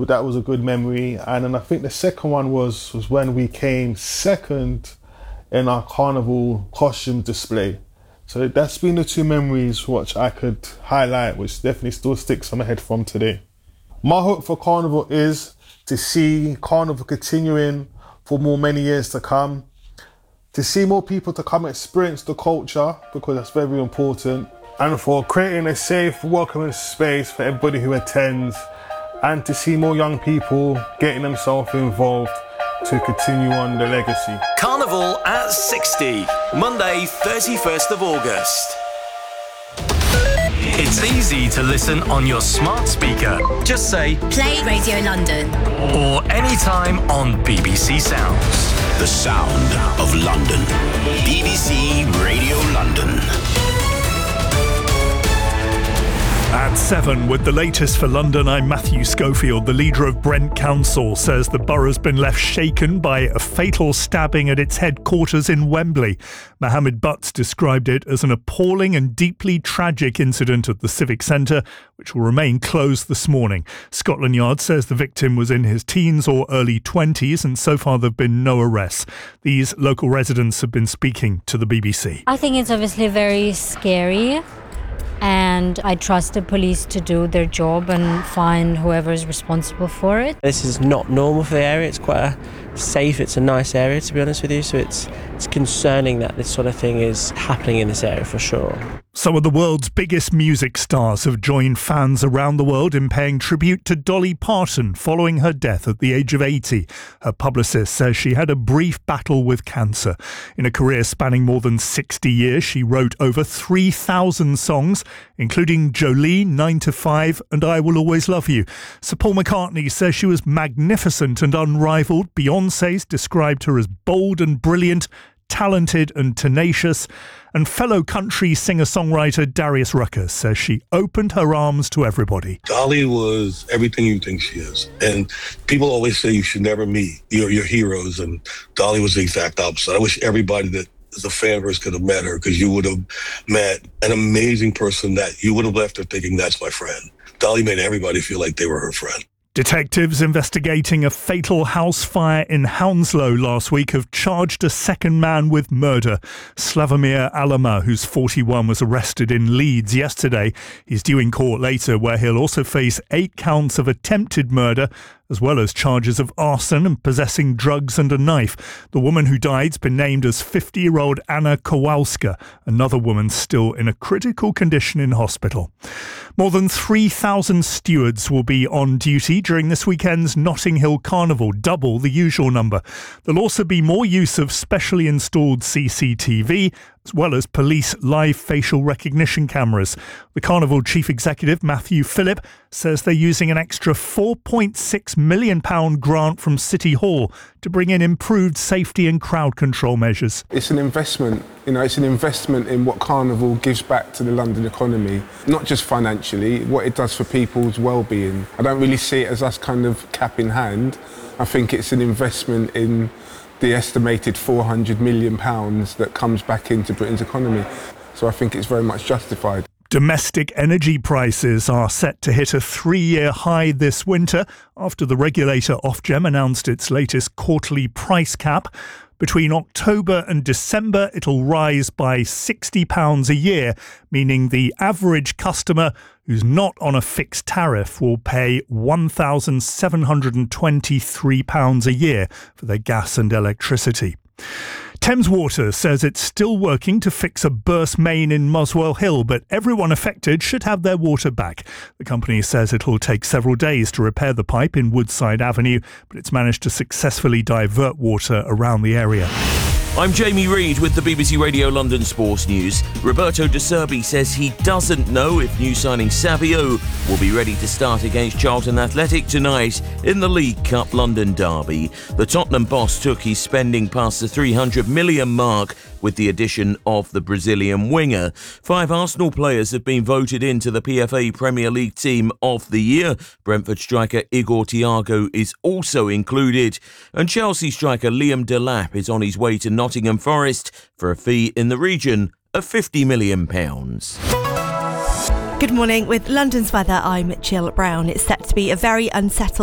that was a good memory. And then I think the second one was when we came second in our carnival costume display. So that's been the two memories which I could highlight, which definitely still sticks in my head from today. My hope for Carnival is to see Carnival continuing for many years to come, to see more people to come experience the culture, because that's very important, and for creating a safe, welcoming space for everybody who attends, and to see more young people getting themselves involved to continue on the legacy. Carnival at 60, Monday 31st of August. It's easy to listen on your smart speaker. Just say, Play Radio London. Or anytime on BBC Sounds. The sound of London. BBC Radio London. At 7, with the latest for London, I'm Matthew Schofield. The leader of Brent Council says the borough's been left shaken by a fatal stabbing at its headquarters in Wembley. Mohammed Butts described it as an appalling and deeply tragic incident at the Civic Centre, which will remain closed this morning. Scotland Yard says the victim was in his teens or early 20s, and so far there have been no arrests. These local residents have been speaking to the BBC. I think it's obviously very scary. And I trust the police to do their job and find whoever is responsible for it. This is not normal for the area. It's quite safe. It's a nice area, to be honest with you. So it's concerning that this sort of thing is happening in this area for sure. Some of the world's biggest music stars have joined fans around the world in paying tribute to Dolly Parton following her death at the age of 80. Her publicist says she had a brief battle with cancer. In a career spanning more than 60 years, she wrote over 3,000 songs, including Jolene, 9 to 5 and I Will Always Love You. Sir Paul McCartney says she was magnificent and unrivaled. Beyoncé's described her as bold and brilliant, talented and tenacious. And fellow country singer-songwriter Darius Rucker says she opened her arms to everybody. Dolly was everything you think she is. And people always say you should never meet your heroes, and Dolly was the exact opposite. I wish everybody that is a fan of hers could have met her, because you would have met an amazing person that you would have left her thinking, that's my friend. Dolly made everybody feel like they were her friend. Detectives investigating a fatal house fire in Hounslow last week have charged a second man with murder. Slavomir Alama, who's 41, was arrested in Leeds yesterday. He's due in court later, where he'll also face 8 counts of attempted murder, as well as charges of arson and possessing drugs and a knife. The woman who died's been named as 50-year-old Anna Kowalska. Another woman still in a critical condition in hospital. More than 3,000 stewards will be on duty during this weekend's Notting Hill Carnival, double the usual number. There'll also be more use of specially installed CCTV, as well as police live facial recognition cameras. The Carnival Chief Executive, Matthew Phillip, says they're using an extra £4.6 million grant from City Hall to bring in improved safety and crowd control measures. It's an investment, it's an investment in what Carnival gives back to the London economy, not just financially, what it does for people's well-being. I don't really see it as us kind of cap in hand. I think it's an investment in the estimated £400 million that comes back into Britain's economy. So I think it's very much justified. Domestic energy prices are set to hit a 3-year high this winter after the regulator Ofgem announced its latest quarterly price cap. Between October and December, it'll rise by £60 a year, meaning the average customer who's not on a fixed tariff will pay £1,723 a year for their gas and electricity. Thames Water says it's still working to fix a burst main in Muswell Hill, but everyone affected should have their water back. The company says it'll take several days to repair the pipe in Woodside Avenue, but it's managed to successfully divert water around the area. I'm Jamie Reid with the BBC Radio London Sports News. Roberto De Zerbi says he doesn't know if new signing Savio will be ready to start against Charlton Athletic tonight in the League Cup London derby. The Tottenham boss took his spending past the £300 million mark with the addition of the Brazilian winger. 5 Arsenal players have been voted into the PFA Premier League Team of the Year. Brentford striker Igor Thiago is also included. And Chelsea striker Liam Delap is on his way to Nottingham Forest for a fee in the region of £50 million. Good morning. With London's weather, I'm Jill Brown. It's set to be a very unsettled